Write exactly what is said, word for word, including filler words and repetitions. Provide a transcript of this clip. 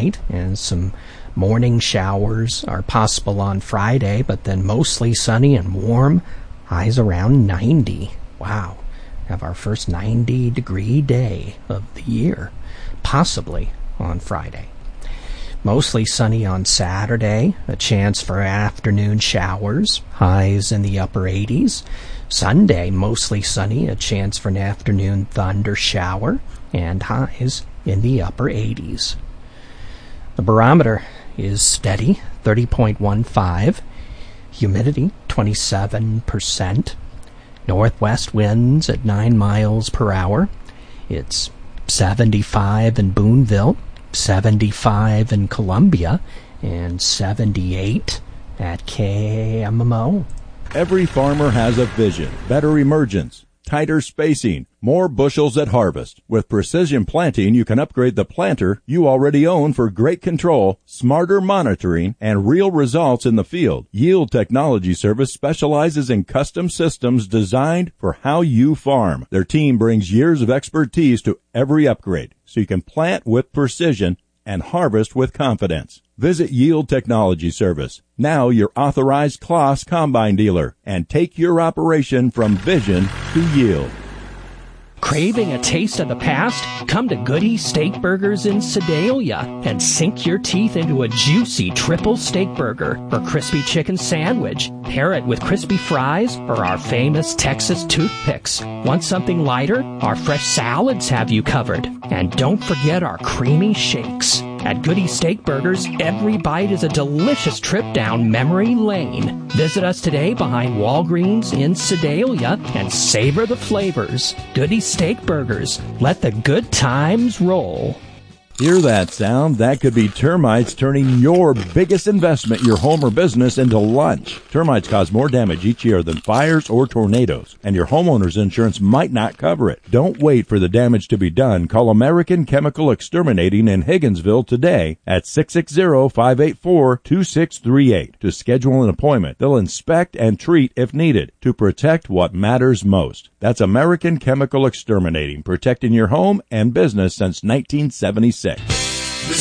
tonight, and some morning showers are possible on Friday, but then mostly sunny and warm, highs around ninety. Wow. Have our first ninety degree day of the year, possibly on Friday. Mostly sunny on Saturday, a chance for afternoon showers, highs in the upper eighties. Sunday, mostly sunny, a chance for an afternoon thunder shower, and highs in the upper eighties. The barometer is steady, thirty point one five. Humidity, twenty-seven percent. Northwest winds at nine miles per hour. It's seventy-five in Boonville, seventy-five in Columbia, and seventy-eight at K M M O. Every farmer has a vision, better emergence, tighter spacing, more bushels at harvest. With Precision Planting, you can upgrade the planter you already own for great control, smarter monitoring, and real results in the field. Yield Technology Service specializes in custom systems designed for how you farm. Their team brings years of expertise to every upgrade, so you can plant with precision and harvest with confidence. Visit Yield Technology Service, now your authorized Claas combine dealer, and take your operation from vision to yield. Craving a taste of the past? Come to Goody Steak Burgers in Sedalia and sink your teeth into a juicy triple steak burger or crispy chicken sandwich. Pair it with crispy fries or our famous Texas toothpicks. Want something lighter? Our fresh salads have you covered. And don't forget our creamy shakes. At Goody Steak Burgers, every bite is a delicious trip down memory lane. Visit us today behind Walgreens in Sedalia and savor the flavors. Goody Steak Burgers. Let the good times roll. Hear that sound? That could be termites turning your biggest investment, your home or business, into lunch. Termites cause more damage each year than fires or tornadoes, and your homeowner's insurance might not cover it. Don't wait for the damage to be done. Call American Chemical Exterminating in Higginsville today at six six zero, five eight four, two six three eight to schedule an appointment. They'll inspect and treat if needed to protect what matters most. That's American Chemical Exterminating, protecting your home and business since nineteen seventy-six.